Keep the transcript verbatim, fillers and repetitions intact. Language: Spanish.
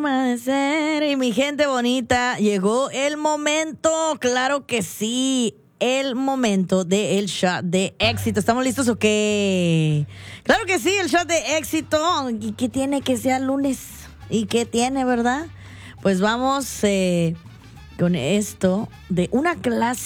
Amanecer y mi gente bonita, llegó el momento, claro que sí, el momento del shot de éxito. ¿Estamos listos o qué? Claro que sí, el shot de éxito. ¿Y qué tiene que sea lunes? ¿Y qué tiene, verdad? Pues vamos eh, con esto de una clase